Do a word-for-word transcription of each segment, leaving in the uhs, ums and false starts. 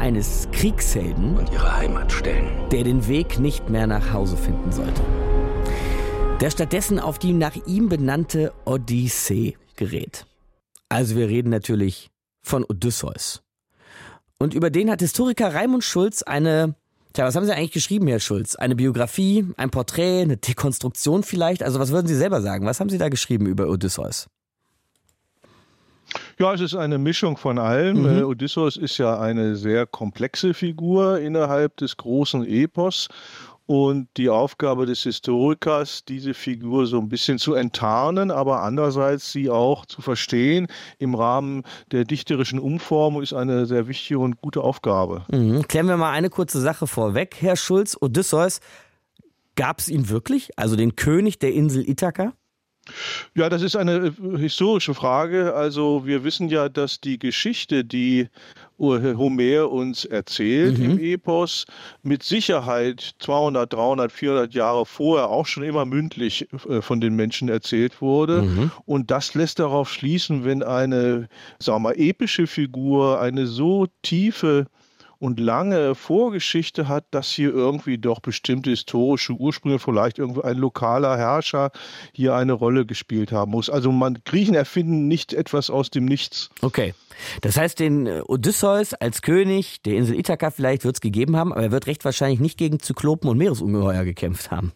eines Kriegshelden und ihre Heimat stellen, der den Weg nicht mehr nach Hause finden sollte. Der stattdessen auf die nach ihm benannte Odyssee gerät. Also wir reden natürlich von Odysseus. Und über den hat Historiker Raimund Schulz eine, tja, was haben Sie eigentlich geschrieben, Herr Schulz? Eine Biografie, ein Porträt, eine Dekonstruktion vielleicht? Also was würden Sie selber sagen? Was haben Sie da geschrieben über Odysseus? Ja, es ist eine Mischung von allem. Mhm. Odysseus ist ja eine sehr komplexe Figur innerhalb des großen Epos. Und die Aufgabe des Historikers, diese Figur so ein bisschen zu enttarnen, aber andererseits sie auch zu verstehen im Rahmen der dichterischen Umformung, ist eine sehr wichtige und gute Aufgabe. Mhm. Klären wir mal eine kurze Sache vorweg, Herr Schulz. Odysseus, gab es ihn wirklich? Also den König der Insel Ithaka? Ja, das ist eine historische Frage. Also wir wissen ja, dass die Geschichte, die Homer uns erzählt mhm. im Epos, mit Sicherheit zweihundert, dreihundert, vierhundert Jahre vorher auch schon immer mündlich von den Menschen erzählt wurde. Mhm. Und das lässt darauf schließen, wenn eine, sagen wir mal, epische Figur eine so tiefe und lange Vorgeschichte hat, dass hier irgendwie doch bestimmte historische Ursprünge, vielleicht irgendwie ein lokaler Herrscher hier eine Rolle gespielt haben muss. Also man, Griechen erfinden nicht etwas aus dem Nichts. Okay, das heißt, den Odysseus als König der Insel Ithaka vielleicht wird es gegeben haben, aber er wird recht wahrscheinlich nicht gegen Zyklopen und Meeresungeheuer gekämpft haben.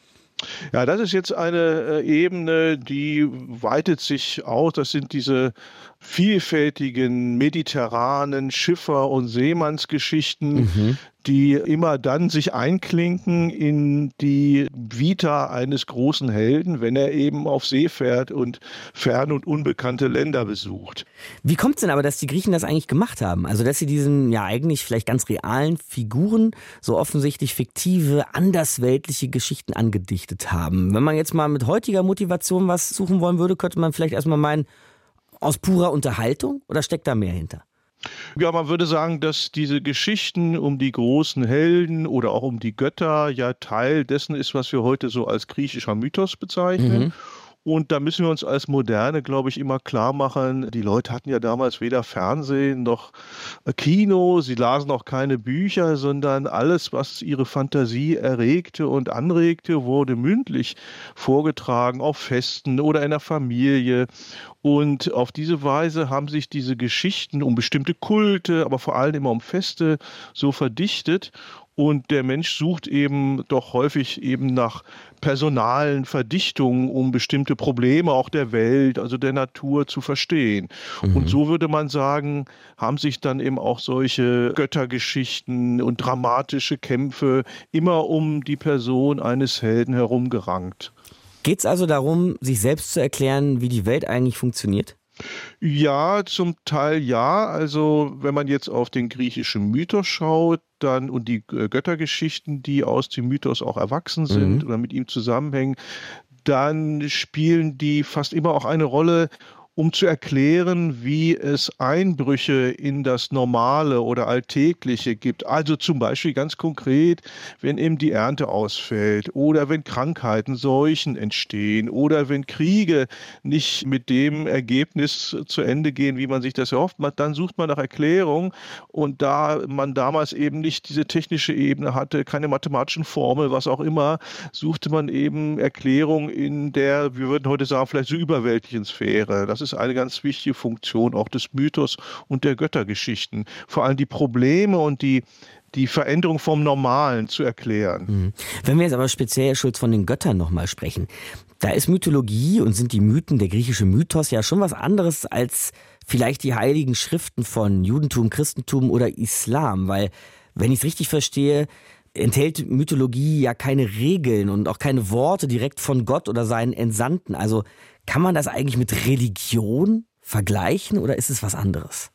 Ja, das ist jetzt eine Ebene, die weitet sich aus. Das sind diese vielfältigen mediterranen Schiffer- und Seemannsgeschichten, mhm. die immer dann sich einklinken in die Vita eines großen Helden, wenn er eben auf See fährt und ferne und unbekannte Länder besucht. Wie kommt es denn aber, dass die Griechen das eigentlich gemacht haben? Also, dass sie diesen ja eigentlich vielleicht ganz realen Figuren so offensichtlich fiktive, andersweltliche Geschichten angedichtet haben? Wenn man jetzt mal mit heutiger Motivation was suchen wollen würde, könnte man vielleicht erstmal meinen, aus purer Unterhaltung, oder steckt da mehr hinter? Ja, man würde sagen, dass diese Geschichten um die großen Helden oder auch um die Götter ja Teil dessen ist, was wir heute so als griechischer Mythos bezeichnen. Mhm. Und da müssen wir uns als Moderne, glaube ich, immer klar machen, die Leute hatten ja damals weder Fernsehen noch Kino, sie lasen auch keine Bücher, sondern alles, was ihre Fantasie erregte und anregte, wurde mündlich vorgetragen auf Festen oder in der Familie. Und auf diese Weise haben sich diese Geschichten um bestimmte Kulte, aber vor allem immer um Feste so verdichtet. Und der Mensch sucht eben doch häufig eben nach personalen Verdichtungen, um bestimmte Probleme auch der Welt, also der Natur zu verstehen. Mhm. Und so würde man sagen, haben sich dann eben auch solche Göttergeschichten und dramatische Kämpfe immer um die Person eines Helden herumgerankt. Geht es also darum, sich selbst zu erklären, wie die Welt eigentlich funktioniert? Ja, zum Teil ja. Also wenn man jetzt auf den griechischen Mythos schaut, dann und die Göttergeschichten, die aus dem Mythos auch erwachsen sind mhm. oder mit ihm zusammenhängen, dann spielen die fast immer auch eine Rolle, um zu erklären, wie es Einbrüche in das Normale oder Alltägliche gibt. Also zum Beispiel ganz konkret, wenn eben die Ernte ausfällt oder wenn Krankheiten, Seuchen entstehen oder wenn Kriege nicht mit dem Ergebnis zu Ende gehen, wie man sich das erhofft, dann sucht man nach Erklärung. Und da man damals eben nicht diese technische Ebene hatte, keine mathematischen Formeln, was auch immer, suchte man eben Erklärung in der, wir würden heute sagen, vielleicht so überweltlichen Sphäre. Das ist eine ganz wichtige Funktion auch des Mythos und der Göttergeschichten. Vor allem die Probleme und die, die Veränderung vom Normalen zu erklären. Wenn wir jetzt aber speziell, Herr Schulz, von den Göttern nochmal sprechen, da ist Mythologie und sind die Mythen, der griechische Mythos ja schon was anderes als vielleicht die heiligen Schriften von Judentum, Christentum oder Islam, weil, wenn ich es richtig verstehe, enthält Mythologie ja keine Regeln und auch keine Worte direkt von Gott oder seinen Entsandten. Also kann man das eigentlich mit Religion vergleichen oder ist es was anderes?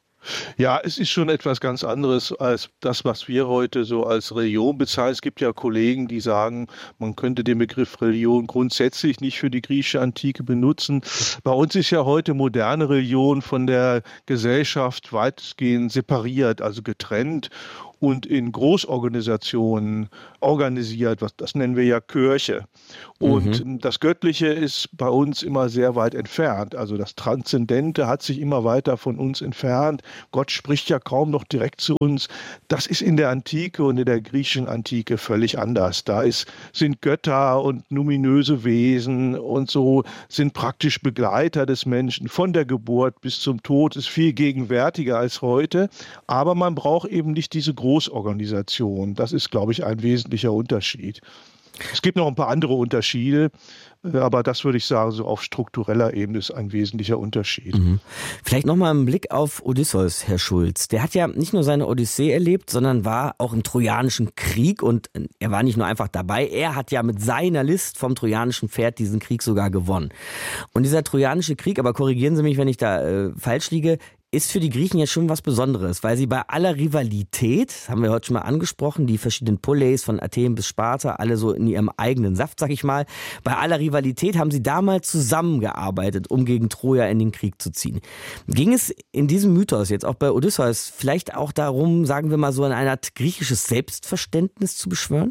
Ja, es ist schon etwas ganz anderes als das, was wir heute so als Religion bezeichnen. Es gibt ja Kollegen, die sagen, man könnte den Begriff Religion grundsätzlich nicht für die griechische Antike benutzen. Bei uns ist ja heute moderne Religion von der Gesellschaft weitgehend separiert, also getrennt. und in Großorganisationen organisiert. Das nennen wir ja Kirche. Und mhm. das Göttliche ist bei uns immer sehr weit entfernt. Also das Transzendente hat sich immer weiter von uns entfernt. Gott spricht ja kaum noch direkt zu uns. Das ist in der Antike und in der griechischen Antike völlig anders. Da ist, sind Götter und numinöse Wesen und so sind praktisch Begleiter des Menschen von der Geburt bis zum Tod, ist viel gegenwärtiger als heute. Aber man braucht eben nicht diese Großorganisation. Das ist, glaube ich, ein wesentlicher Unterschied. Es gibt noch ein paar andere Unterschiede, aber das würde ich sagen, so auf struktureller Ebene ist ein wesentlicher Unterschied. Mhm. Vielleicht nochmal einen Blick auf Odysseus, Herr Schulz. Der hat ja nicht nur seine Odyssee erlebt, sondern war auch im Trojanischen Krieg und er war nicht nur einfach dabei, er hat ja mit seiner List vom trojanischen Pferd diesen Krieg sogar gewonnen. Und dieser Trojanische Krieg, aber korrigieren Sie mich, wenn ich da äh, falsch liege, ist für die Griechen ja schon was Besonderes, weil sie bei aller Rivalität, das haben wir heute schon mal angesprochen, die verschiedenen Poleis von Athen bis Sparta, alle so in ihrem eigenen Saft, sag ich mal, bei aller Rivalität haben sie damals zusammengearbeitet, um gegen Troja in den Krieg zu ziehen. Ging es in diesem Mythos jetzt auch bei Odysseus vielleicht auch darum, sagen wir mal so, eine Art griechisches Selbstverständnis zu beschwören?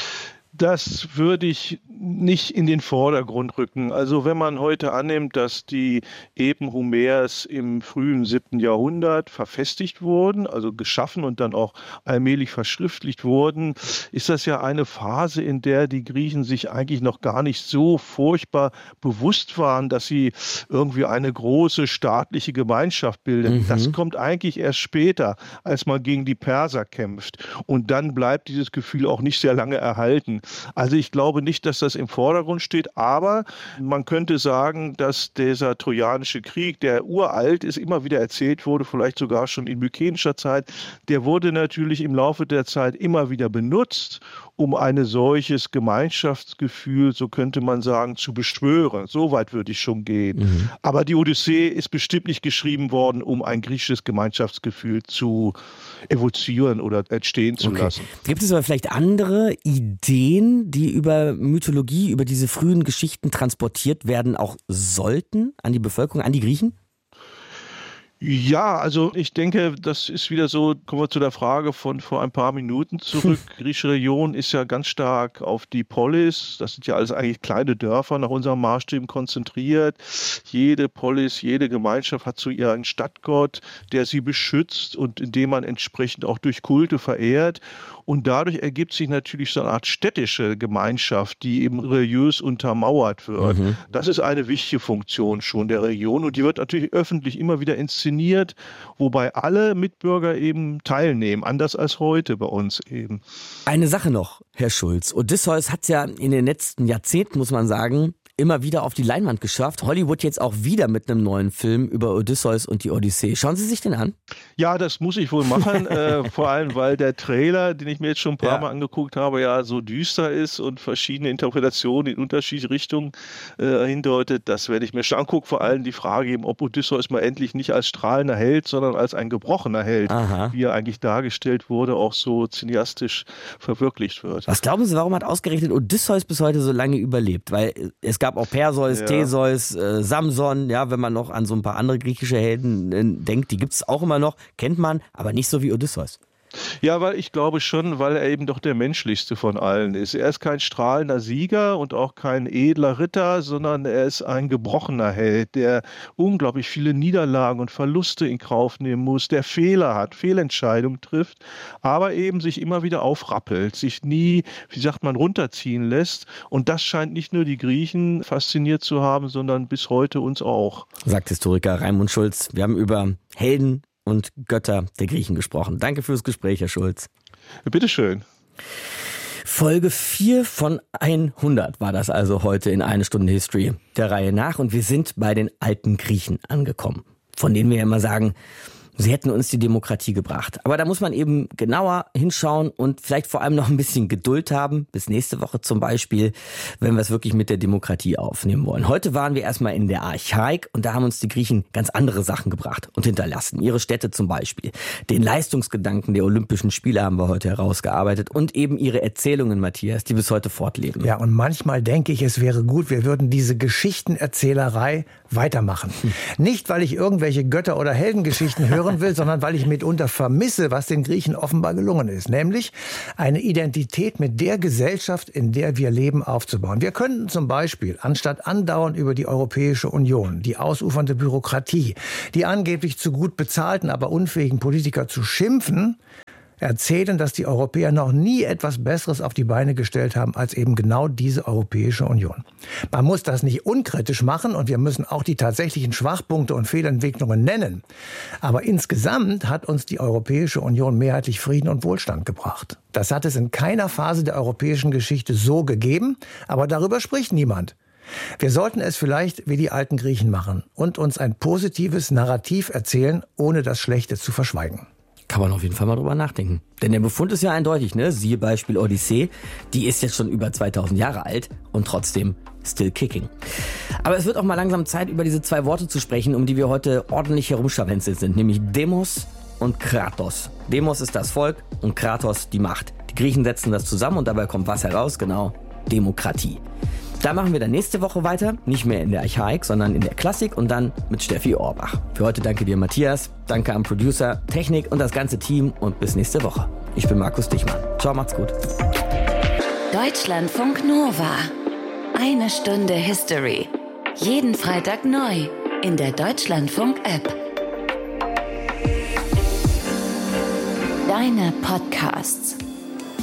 Das würde ich nicht in den Vordergrund rücken. Also wenn man heute annimmt, dass die Epen Homers im frühen siebten Jahrhundert verfestigt wurden, also geschaffen und dann auch allmählich verschriftlicht wurden, ist das ja eine Phase, in der die Griechen sich eigentlich noch gar nicht so furchtbar bewusst waren, dass sie irgendwie eine große staatliche Gemeinschaft bilden. Mhm. Das kommt eigentlich erst später, als man gegen die Perser kämpft. Und dann bleibt dieses Gefühl auch nicht sehr lange erhalten. Also ich glaube nicht, dass das im Vordergrund steht, aber man könnte sagen, dass dieser Trojanische Krieg, der uralt ist, immer wieder erzählt wurde, vielleicht sogar schon in mykenischer Zeit, der wurde natürlich im Laufe der Zeit immer wieder benutzt, um ein solches Gemeinschaftsgefühl, so könnte man sagen, zu beschwören. So weit würde ich schon gehen. Mhm. Aber die Odyssee ist bestimmt nicht geschrieben worden, um ein griechisches Gemeinschaftsgefühl zu evozieren oder entstehen zu okay. lassen. Gibt es aber vielleicht andere Ideen, die über Mythologie, über diese frühen Geschichten transportiert werden, auch sollten an die Bevölkerung, an die Griechen? Ja, also ich denke, das ist wieder so, kommen wir zu der Frage von vor ein paar Minuten zurück. Griechische Region ist ja ganz stark auf die Polis, das sind ja alles eigentlich kleine Dörfer nach unserem Maßstäben konzentriert. Jede Polis, jede Gemeinschaft hat so ihren Stadtgott, der sie beschützt und in dem man entsprechend auch durch Kulte verehrt. Und dadurch ergibt sich natürlich so eine Art städtische Gemeinschaft, die eben religiös untermauert wird. Mhm. Das ist eine wichtige Funktion schon der Region und die wird natürlich öffentlich immer wieder inszeniert, wobei alle Mitbürger eben teilnehmen, anders als heute bei uns eben. Eine Sache noch, Herr Schulz. Odysseus hat ja in den letzten Jahrzehnten, muss man sagen, immer wieder auf die Leinwand geschafft. Hollywood jetzt auch wieder mit einem neuen Film über Odysseus und die Odyssee. Schauen Sie sich den an? Ja, das muss ich wohl machen, äh, vor allem weil der Trailer, den ich mir jetzt schon ein paar ja. Mal angeguckt habe, ja so düster ist und verschiedene Interpretationen in unterschiedliche Richtungen äh, hindeutet. Das werde ich mir schon angucken. Vor allem die Frage eben, ob Odysseus mal endlich nicht als strahlender Held, sondern als ein gebrochener Held, Aha. wie er eigentlich dargestellt wurde, auch so cineastisch verwirklicht wird. Was glauben Sie, warum hat ausgerechnet Odysseus bis heute so lange überlebt? Weil es gab auch Perseus, ja. Theseus, äh, Samson, ja, wenn man noch an so ein paar andere griechische Helden äh, denkt, die gibt es auch immer noch, kennt man, aber nicht so wie Odysseus. Ja, weil ich glaube schon, weil er eben doch der menschlichste von allen ist. Er ist kein strahlender Sieger und auch kein edler Ritter, sondern er ist ein gebrochener Held, der unglaublich viele Niederlagen und Verluste in Kauf nehmen muss, der Fehler hat, Fehlentscheidungen trifft, aber eben sich immer wieder aufrappelt, sich nie, wie sagt man, runterziehen lässt. Und das scheint nicht nur die Griechen fasziniert zu haben, sondern bis heute uns auch. Sagt Historiker Raimund Schulz. Wir haben über Helden und Götter der Griechen gesprochen. Danke fürs Gespräch, Herr Schulz. Bitteschön. Folge vier von hundert war das also heute in Eine Stunde History der Reihe nach. Und wir sind bei den alten Griechen angekommen, von denen wir ja immer sagen, sie hätten uns die Demokratie gebracht. Aber da muss man eben genauer hinschauen und vielleicht vor allem noch ein bisschen Geduld haben, bis nächste Woche zum Beispiel, wenn wir es wirklich mit der Demokratie aufnehmen wollen. Heute waren wir erstmal in der Archaik und da haben uns die Griechen ganz andere Sachen gebracht und hinterlassen. Ihre Städte zum Beispiel. Den Leistungsgedanken der Olympischen Spiele haben wir heute herausgearbeitet und eben ihre Erzählungen, Matthias, die bis heute fortleben. Ja, und manchmal denke ich, es wäre gut, wir würden diese Geschichtenerzählerei weitermachen. Hm. Nicht, weil ich irgendwelche Götter- oder Heldengeschichten höre, hören will, sondern weil ich mitunter vermisse, was den Griechen offenbar gelungen ist. Nämlich eine Identität mit der Gesellschaft, in der wir leben, aufzubauen. Wir könnten zum Beispiel, anstatt andauernd über die Europäische Union, die ausufernde Bürokratie, die angeblich zu gut bezahlten, aber unfähigen Politiker zu schimpfen, erzählen, dass die Europäer noch nie etwas Besseres auf die Beine gestellt haben als eben genau diese Europäische Union. Man muss das nicht unkritisch machen und wir müssen auch die tatsächlichen Schwachpunkte und Fehlentwicklungen nennen. Aber insgesamt hat uns die Europäische Union mehrheitlich Frieden und Wohlstand gebracht. Das hat es in keiner Phase der europäischen Geschichte so gegeben, aber darüber spricht niemand. Wir sollten es vielleicht wie die alten Griechen machen und uns ein positives Narrativ erzählen, ohne das Schlechte zu verschweigen. Kann man auf jeden Fall mal drüber nachdenken. Denn der Befund ist ja eindeutig, ne? Siehe Beispiel Odyssee. Die ist jetzt schon über zweitausend Jahre alt und trotzdem still kicking. Aber es wird auch mal langsam Zeit, über diese zwei Worte zu sprechen, um die wir heute ordentlich herumscharwenzelt sind. Nämlich Demos und Kratos. Demos ist das Volk und Kratos die Macht. Die Griechen setzen das zusammen und dabei kommt was heraus? Genau, Demokratie. Da machen wir dann nächste Woche weiter, nicht mehr in der Archaik, sondern in der Klassik und dann mit Steffi Orbach. Für heute danke dir, Matthias, danke am Producer, Technik und das ganze Team und bis nächste Woche. Ich bin Markus Dichmann. Ciao, macht's gut. Deutschlandfunk Nova. Eine Stunde History. Jeden Freitag neu in der Deutschlandfunk-App. Deine Podcasts.